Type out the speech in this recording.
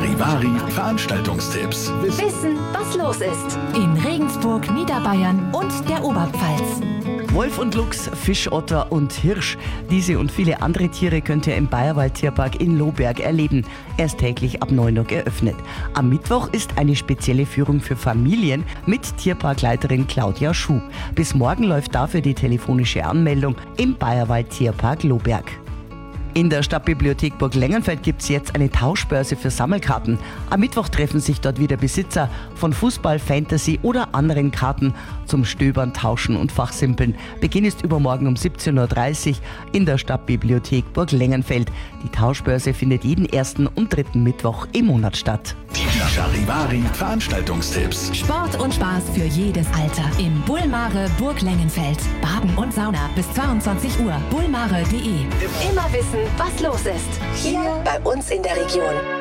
Charivari Veranstaltungstipps. Wissen, was los ist. In Regensburg, Niederbayern und der Oberpfalz. Wolf und Luchs, Fischotter und Hirsch. Diese und viele andere Tiere könnt ihr im Bayerwald-Tierpark in Lohberg erleben. Er ist täglich ab 9 Uhr geöffnet. Am Mittwoch ist eine spezielle Führung für Familien mit Tierparkleiterin Claudia Schuh. Bis morgen läuft dafür die telefonische Anmeldung im Bayerwald-Tierpark Lohberg. In der Stadtbibliothek Burg Lengenfeld gibt es jetzt eine Tauschbörse für Sammelkarten. Am Mittwoch treffen sich dort wieder Besitzer von Fußball, Fantasy oder anderen Karten zum Stöbern, Tauschen und Fachsimpeln. Beginn ist übermorgen um 17.30 Uhr in der Stadtbibliothek Burg Lengenfeld. Die Tauschbörse findet jeden ersten und dritten Mittwoch im Monat statt. Die Charivari Veranstaltungstipps. Sport und Spaß für jedes Alter. Im Bullmare Burg Lengenfeld. Baden und Sauna bis 22 Uhr. bullmare.de. Immer wissen, was los ist. Hier bei uns in der Region.